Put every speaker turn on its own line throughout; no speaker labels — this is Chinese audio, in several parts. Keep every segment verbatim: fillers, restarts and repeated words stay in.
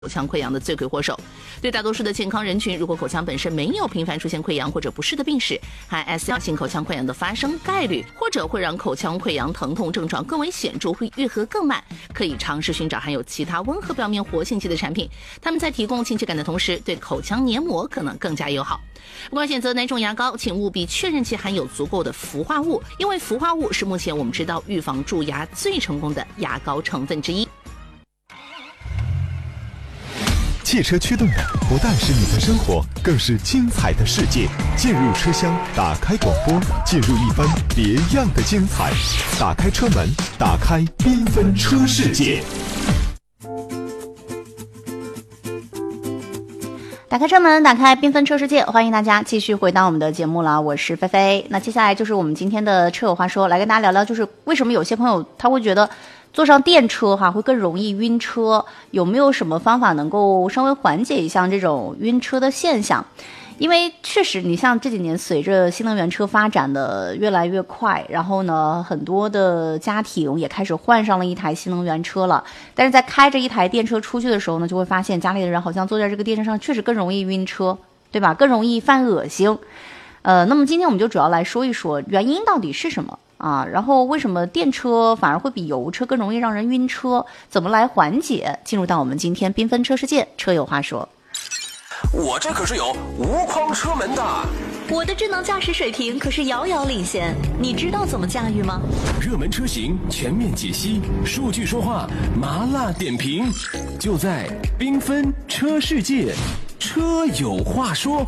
口腔溃疡的罪魁祸首。对大多数的健康人群，如果口腔本身没有频繁出现溃疡或者不适的病史，含 S 性口腔溃疡的发生概率，或者会让口腔溃疡疼痛症状更为显著，会愈合更慢，可以尝试寻找含有其他温和表面活性剂的产品，它们在提供亲切感的同时，对口腔黏膜可能更加友好。不管选择哪种牙膏，请务必确认其含有足够的氟化物，因为氟化物是目前我们知道预防蛀牙最成功的牙膏成分之一。
汽车驱动的不但是你的生活，更是精彩的世界。进入车厢，打开广播，进入一番别样的精彩。打开车门，打开缤纷车世界。
打开车门，打开缤纷车世界，欢迎大家继续回到我们的节目了，我是菲菲。那接下来就是我们今天的车友话说，来跟大家聊聊，就是为什么有些朋友他会觉得坐上电车哈会更容易晕车，有没有什么方法能够稍微缓解一下这种晕车的现象？因为确实你像这几年随着新能源车发展的越来越快，然后呢很多的家庭也开始换上了一台新能源车了，但是在开着一台电车出去的时候呢，就会发现家里的人好像坐在这个电车上确实更容易晕车，对吧？更容易犯恶心。呃，那么今天我们就主要来说一说原因到底是什么啊？然后为什么电车反而会比油车更容易让人晕车？怎么来缓解？进入到我们今天缤纷车世界，车友话说。
我这可是有无框车门的，
我的智能驾驶水平可是遥遥领先，你知道怎么驾驭吗？
热门车型全面解析，数据说话，麻辣点评，就在缤纷车世界，车有话说。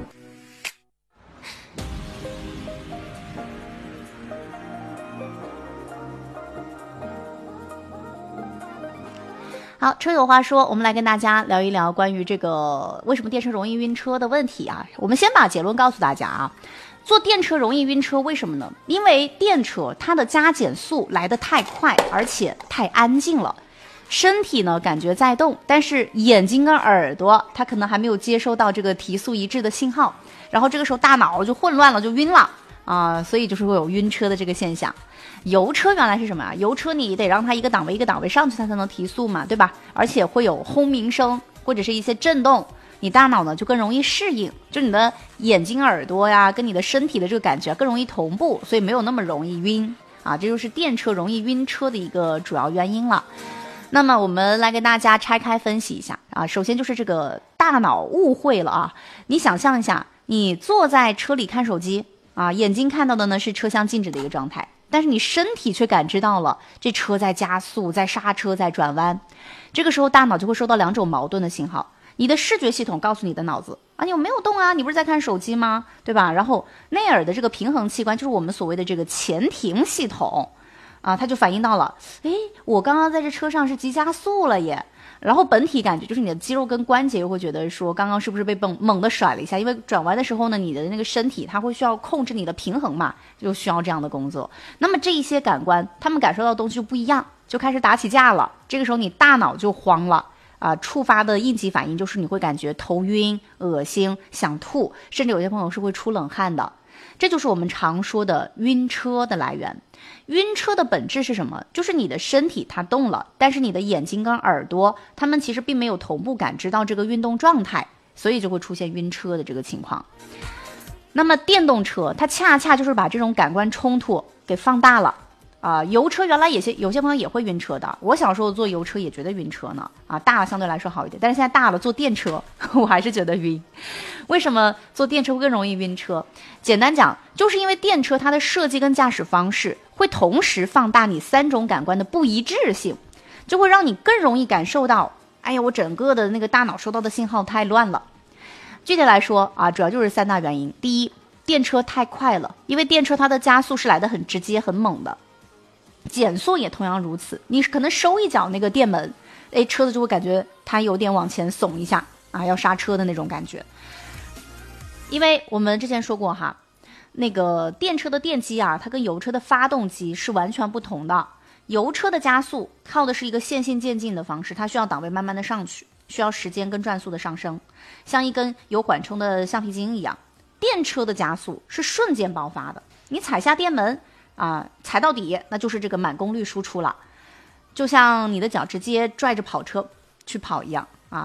好，车友话说，我们来跟大家聊一聊关于这个为什么电车容易晕车的问题啊。我们先把结论告诉大家啊，坐电车容易晕车，为什么呢？因为电车它的加减速来得太快，而且太安静了。身体呢感觉在动，但是眼睛跟耳朵它可能还没有接收到这个提速一致的信号，然后这个时候大脑就混乱了，就晕了啊，所以就是会有晕车的这个现象。油车原来是什么啊？油车你得让它一个档位一个档位上去，它才能提速嘛，对吧？而且会有轰鸣声或者是一些震动，你大脑呢就更容易适应，就你的眼睛耳朵呀跟你的身体的这个感觉更容易同步，所以没有那么容易晕啊，这就是电车容易晕车的一个主要原因了。那么我们来给大家拆开分析一下啊，首先就是这个大脑误会了啊，你想象一下，你坐在车里看手机啊，眼睛看到的呢是车厢静止的一个状态，但是你身体却感知到了这车在加速，在刹车，在转弯。这个时候大脑就会收到两种矛盾的信号，你的视觉系统告诉你的脑子啊，你有没有动啊，你不是在看手机吗，对吧？然后内耳的这个平衡器官，就是我们所谓的这个前庭系统啊，它就反映到了，诶，我刚刚在这车上是急加速了耶。然后本体感觉就是你的肌肉跟关节又会觉得说刚刚是不是被猛猛地甩了一下，因为转弯的时候呢，你的那个身体它会需要控制你的平衡嘛，就需要这样的工作。那么这一些感官他们感受到的东西就不一样，就开始打起架了。这个时候你大脑就慌了啊、呃，触发的应急反应就是你会感觉头晕、恶心、想吐，甚至有些朋友是会出冷汗的。这就是我们常说的晕车的来源。晕车的本质是什么？就是你的身体它动了，但是你的眼睛跟耳朵它们其实并没有同步感知到这个运动状态，所以就会出现晕车的这个情况。那么电动车它恰恰就是把这种感官冲突给放大了啊、呃，油车原来有些有些朋友也会晕车的，我小时候坐油车也觉得晕车呢啊，大了相对来说好一点，但是现在大了坐电车我还是觉得晕。为什么坐电车会更容易晕车？简单讲，就是因为电车它的设计跟驾驶方式会同时放大你三种感官的不一致性，就会让你更容易感受到，哎呀，我整个的那个大脑收到的信号太乱了。具体来说啊，主要就是三大原因。第一，电车太快了，因为电车它的加速是来得很直接很猛的，减速也同样如此，你可能收一脚那个电门，哎，车子就会感觉它有点往前耸一下啊，要刹车的那种感觉。因为我们之前说过哈，那个电车的电机啊，它跟油车的发动机是完全不同的。油车的加速靠的是一个线性渐进的方式，它需要档位慢慢的上去，需要时间跟转速的上升，像一根有缓冲的橡皮筋一样。电车的加速是瞬间爆发的，你踩下电门啊，踩到底，那就是这个满功率输出了，就像你的脚直接拽着跑车去跑一样